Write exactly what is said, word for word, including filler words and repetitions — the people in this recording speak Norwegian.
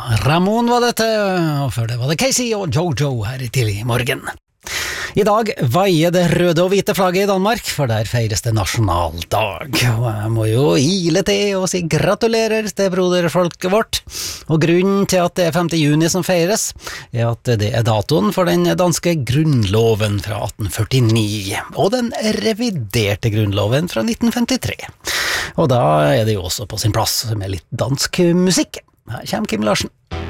Ramon var dette, og før det var det Casey og Jojo her i tidlig morgen. I dag veier det røde og hvite flagget i Danmark, for der feires det nasjonaldag. Og jeg må jo ile til og si gratulerer til broderfolket vårt. Og grunnen til at det er femte juni som feires, er at det er datoen for den danske grunnloven fra atten førtini, og den reviderte grunnloven fra nitten femtitre. Og da er det jo også på sin plass med litt dansk musikk. Her kommer Kim Larsen.